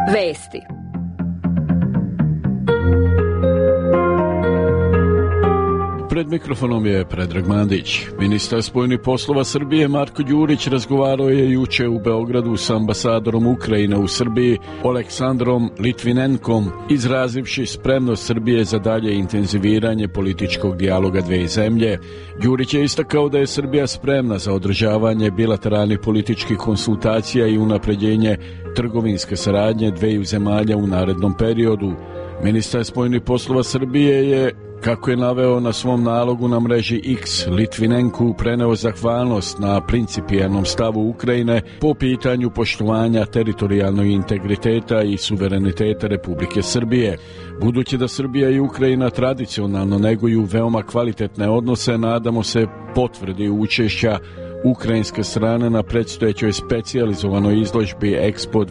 Vesti. Pred mikrofonom je Predrag Mandić. Ministar spoljnih poslova Srbije Marko Đurić razgovarao je juče u Beogradu s ambasadorom Ukrajine u Srbiji Oleksandrom Litvinenkom, izrazivši spremnost Srbije za dalje intenziviranje političkog dijaloga dve zemlje. Đurić je istakao da je Srbija spremna za održavanje bilateralnih političkih konsultacija i unapređenje trgovinske saradnje dveju zemalja u narednom periodu. Ministar spoljnih poslova Srbije je, kako je naveo na svom nalogu na mreži X, Litvinenku preneo zahvalnost na principijelnom stavu Ukrajine po pitanju poštovanja teritorijalnog integriteta i suvereniteta Republike Srbije. Budući da Srbija i Ukrajina tradicionalno neguju veoma kvalitetne odnose, nadamo se potvrdi učešća ukrajinske strane na predstojećoj specijalizovanoj izložbi Expo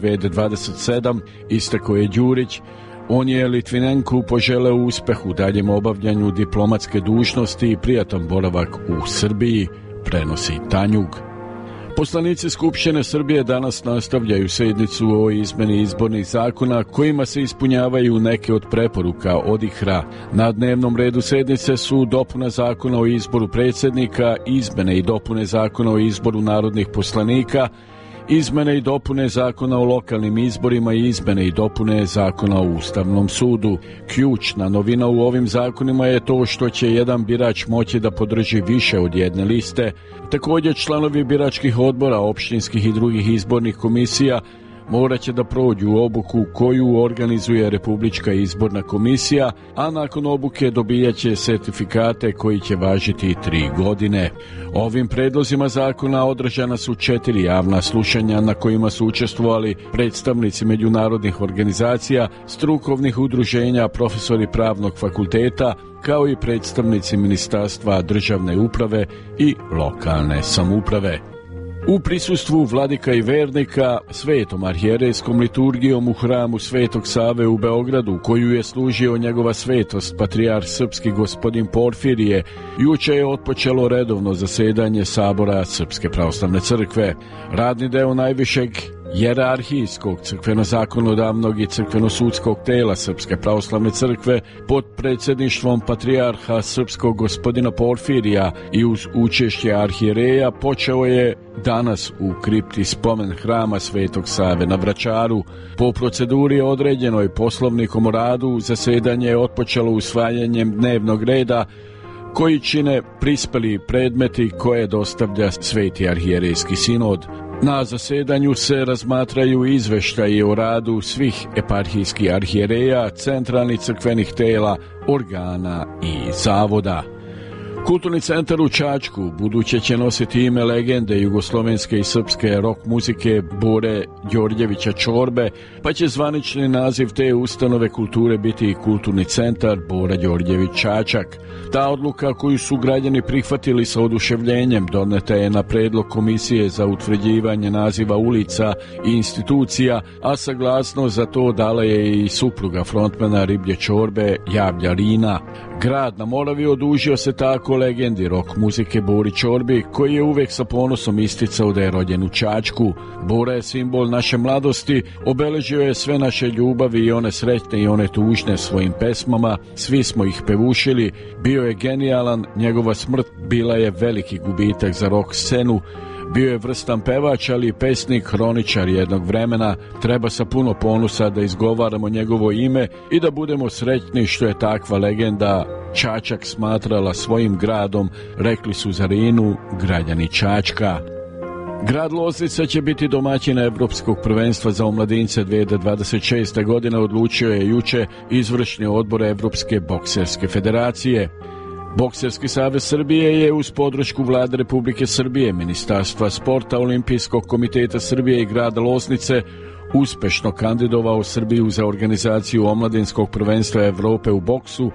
2027, istakao je Đurić. On je Litvinenku poželeo uspeh u daljem obavljanju diplomatske dužnosti i prijatan boravak u Srbiji, prenosi Tanjug. Poslanici Skupštine Srbije danas nastavljaju sjednicu o izmeni izbornih zakona kojima se ispunjavaju neke od preporuka ODIHR-a. Na dnevnom redu sjednice su dopuna zakona o izboru predsjednika, izmene i dopune zakona o izboru narodnih poslanika, izmene i dopune zakona o lokalnim izborima i izmene i dopune zakona o Ustavnom sudu. Ključna novina u ovim zakonima je to što će jedan birač moći da podrži više od jedne liste. Također članovi biračkih odbora, opštinskih i drugih izbornih komisija morat će da prođu obuku koju organizuje Republička izborna komisija, a nakon obuke dobijat će sertifikate koji će važiti 3 godine. Ovim predlozima zakona održana su 4 javna slušanja na kojima su učestvovali predstavnici međunarodnih organizacija, strukovnih udruženja, profesori pravnog fakulteta, kao i predstavnici Ministarstva državne uprave i lokalne samouprave. U prisustvu vladika i vernika svetom arhijerejskom liturgijom u hramu Svetog Save u Beogradu, koju je služio njegova svetost patrijarh srpski gospodin Porfirije, juče je otpočelo redovno zasedanje Sabora Srpske pravoslavne crkve. Radni deo najvišeg hijerarhijskog, crkveno-zakonodavnog i crkveno-sudskog tela Srpske pravoslavne crkve pod predsjedništvom patrijarha srpskog gospodina Porfirija i uz učešće arhijereja počeo je danas u kripti spomen hrama Svetog Save na Vračaru. Po proceduri određenoj Poslovnikom o radu, zasedanje je otpočelo usvajanjem dnevnog reda koji čine prispeli predmeti koje dostavlja Sveti arhijerejski sinod. Na zasedanju se razmatraju izveštaji o radu svih eparhijskih arhijereja, centralnih crkvenih tela, organa i zavoda. Kulturni centar u Čačku buduće će nositi ime legende jugoslovenske i srpske rock muzike Bore Đorđevića Čorbe, pa će zvanični naziv te ustanove kulture biti Kulturni centar Bora Đorđević Čačak. Ta odluka koju su građani prihvatili sa oduševljenjem doneta je na predlog Komisije za utvrđivanje naziva ulica i institucija, a saglasnost za to dala je i supruga frontmana Riblje Čorbe, Javlja Rina. Grad na Moravi odužio se tako legendi rock muzike Bori Čorbi, koji je uvek sa ponosom isticao da je rođen u Čačku. Bora je simbol naše mladosti, obeležio je sve naše ljubavi i one sretne i one tužne svojim pesmama, svi smo ih pevušili, bio je genijalan, njegova smrt bila je veliki gubitak za rock scenu. Bio je vrstan pevač, ali i pesnik, hroničar jednog vremena. Treba sa puno ponosa da izgovaramo njegovo ime i da budemo srećni što je takva legenda Čačak smatrala svojim gradom, rekli su za Rinu građani Čačka. Grad Loznica će biti domaćin Evropskog prvenstva za omladince 2026. godine, odlučio je juče izvršni odbor Evropske bokserske federacije. Bokserski savez Srbije je uz podršku Vlade Republike Srbije, Ministarstva sporta, Olimpijskog komiteta Srbije i grada Loznice uspešno kandidovao Srbiju za organizaciju omladinskog prvenstva Evrope u boksu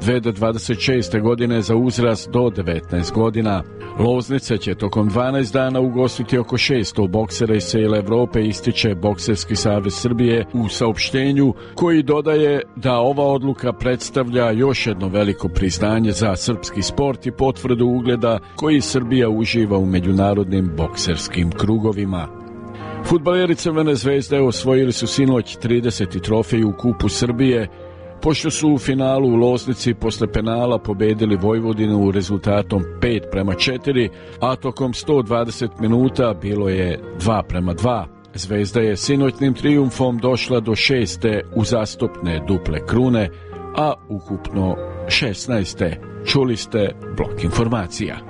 2026. godine za uzrast do 19 godina. Loznica će tokom 12 dana ugostiti oko 600 boksera iz cijele Evrope, ističe Bokserski savez Srbije u saopštenju, koji dodaje da ova odluka predstavlja još jedno veliko priznanje za srpski sport i potvrdu ugleda koji Srbija uživa u međunarodnim bokserskim krugovima. Fudbaleri Crvene zvezde osvojili su sinoć 30. trofej u Kupu Srbije, pošto su u finalu u Loznici posle penala pobedili Vojvodinu rezultatom 5-4, a tokom 120 minuta bilo je 2-2. Zvezda je sinoćnim trijumfom došla do 6. uzastopne duple krune, a ukupno 16. Čuli ste blok informacija.